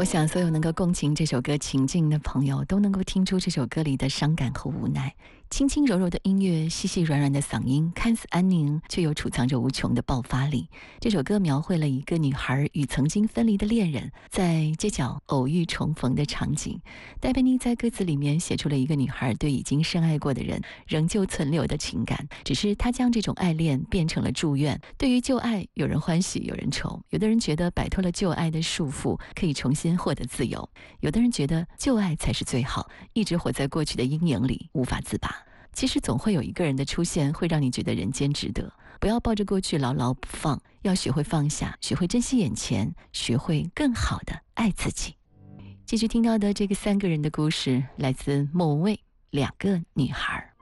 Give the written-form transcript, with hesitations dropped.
想所有能够共情这首歌情境的朋友都能够听出这首歌里的伤感和无奈。轻轻柔柔的音乐，细细软软的嗓音，看似安宁，却又储藏着无穷的爆发力。这首歌描绘了一个女孩与曾经分离的恋人在街角偶遇重逢的场景。戴佩妮在歌词里面写出了一个女孩对已经深爱过的人仍旧存留的情感，只是她将这种爱恋变成了祝愿。对于旧爱，有人欢喜有人愁，有的人觉得摆脱了旧爱的束缚可以重新获得自由，有的人觉得旧爱才是最好，一直活在过去的阴影里无法自拔。其实总会有一个人的出现会让你觉得人间值得，不要抱着过去牢牢不放，要学会放下，学会珍惜眼前，学会更好的爱自己。继续听到的这个3个人的故事来自莫文蔚，2个女孩。